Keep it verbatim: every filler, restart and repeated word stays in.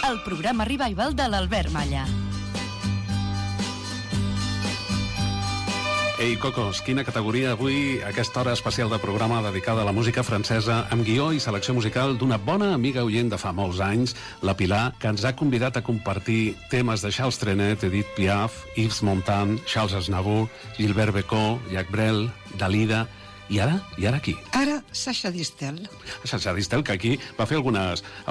el programa Revival de l'Albert Malla. Ei, Cocos, quina categoria avui, aquesta hora especial de programa dedicada a la música francesa, amb guió i selecció musical d'una bona amiga oient de fa molts anys, la Pilar, que ens ha convidat a compartir temes de Charles Trenet, Edith Piaf, Yves Montand, Charles Aznavour, Gilbert Bécaud, Jacques Brel, Dalida... I ara? I ara qui? Ara, Sacha Distel. Sacha Distel, que aquí va fer algunes...